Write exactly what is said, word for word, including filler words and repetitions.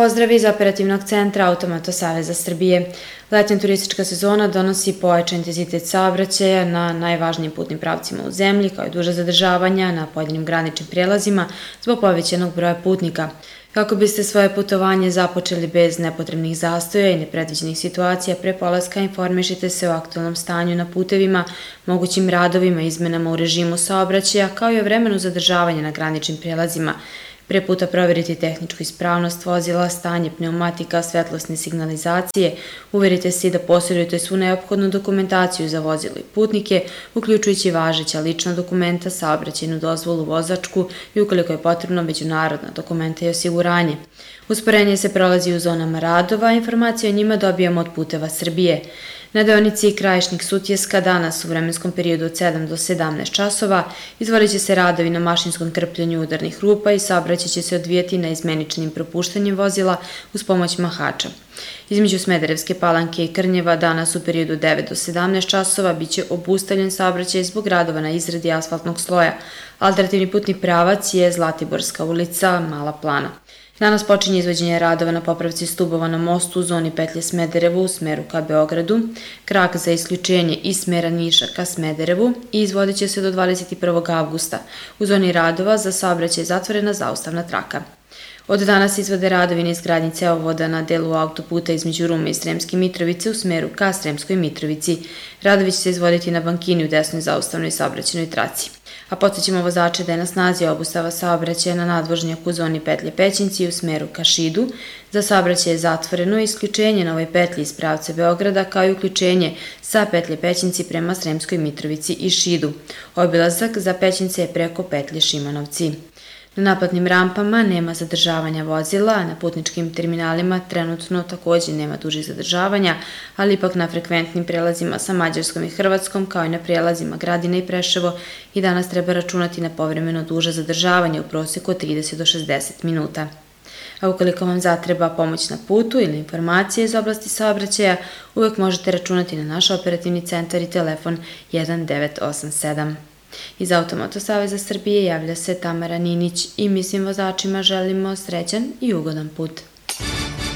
Pozdrav iz Operativnog centra Automoto Saveza Srbije. Letnja turistička sezona donosi pojačan intenzitet saobraćaja na najvažnijim putnim pravcima u zemlji, kao i duža zadržavanja na pojedinim graničnim prijelazima zbog povećanog broja putnika. Kako biste svoje putovanje započeli bez nepotrebnih zastoja i nepredviđenih situacija, pre polaska informišite se o aktualnom stanju na putevima, mogućim radovima, izmenama u režimu saobraćaja, kao i o vremenu zadržavanja na graničnim prijelazima. Pre puta proverite tehničku ispravnost vozila, stanje pneumatika, svetlosne signalizacije, uverite se i da posjedujete svu neophodnu dokumentaciju za vozilo i putnike, uključujući važeća lična dokumenta, saobraćajnu dozvolu, vozačku i ukoliko je potrebno međunarodna dokumenta i osiguranje. Usporenje se prolazi u zonama radova, a informacije o njima dobijamo od Puteva Srbije. Na deonici Krajišnik-Sutjeska danas u vremenskom periodu od sedam do sedamnaest časova izvodit će se radovi na mašinskom krpljenju udarnih rupa i saobraćaj će se odvijati na izmeničnim propuštanjem vozila uz pomoć mahača. Između Smederevske Palanke i Krnjeva danas u periodu devet do sedamnaest časova biće obustavljen saobraćaj zbog radova na izradi asfaltnog sloja. Alternativni putni pravac je Zlatiborska ulica, Mala Plana. Danas počinje izvođenje radova na popravci stubova na mostu u zoni petlje Smederevu u smeru ka Beogradu, krak za isključenje iz smera Niša ka Smederevu i izvodit će se do dvadeset prvog avgusta. U zoni radova za saobraćaj je zatvorena zaustavna traka. Od danas izvode radovi na izgradnji cevovoda na delu autoputa između Rume i Sremske Mitrovice u smeru ka Sremskoj Mitrovici. Radovi će se izvoditi na bankini u desnoj zaustavnoj saobraćajnoj traci. A podsjećamo vozače da je na snazi obustava saobraćaja na nadvožnjaku u zoni petlje Pećinci u smeru ka Šidu. Za saobraćaj je zatvoreno isključenje na ovoj petlji iz pravca Beograda, kao i uključenje sa petlje Pećinci prema Sremskoj Mitrovici i Šidu. Obilazak za Pećince je preko petlje Šimanovci. Na naplatnim rampama nema zadržavanja vozila, a na putničkim terminalima trenutno također nema dužih zadržavanja, ali ipak na frekventnim prelazima sa Mađarskom i Hrvatskom, kao i na prelazima Gradina i Preševo, i danas treba računati na povremeno duža zadržavanja u proseku od trideset do šezdeset minuta. A ukoliko vam zatreba pomoć na putu ili informacije iz oblasti saobraćaja, uvek možete računati na naš operativni centar i telefon jedan devet osam sedam. Iz Automoto Saveza Srbije javlja se Tamara Ninić i mi svim vozačima želimo srećan i ugodan put.